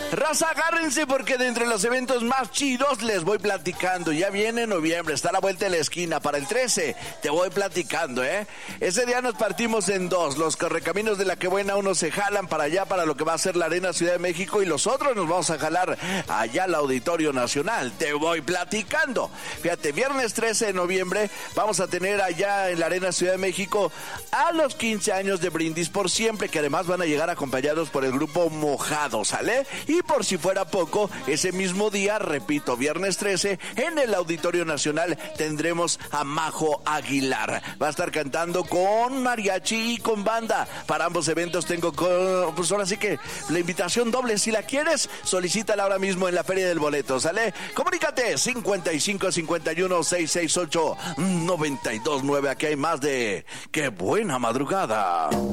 Raza, agárrense porque de entre los eventos más chidos les voy platicando. Ya viene noviembre, está a la vuelta de la esquina. Para el 13 te voy platicando, Ese día nos partimos en dos. Los correcaminos de La Que Buena, unos se jalan para allá, para lo que va a ser la Arena Ciudad de México, y los otros nos vamos a jalar allá al Auditorio Nacional. Te voy platicando. Fíjate, viernes 13 de noviembre vamos a tener allá en la Arena Ciudad de México a los 15 años de Brindis por Siempre, que además van a llegar acompañados por el grupo Mojado, ¿sale? Y por si fuera poco, ese mismo día, repito, viernes 13, en el Auditorio Nacional tendremos a Majo Aguilar. Va a estar cantando con mariachi y con banda. Para ambos eventos tengo, pues ahora sí que la invitación doble. Si la quieres, solicítala ahora mismo en la Feria del Boleto, ¿sale? Comunícate, 55 51 668 929. Aquí hay más de Qué Buena Madrugada.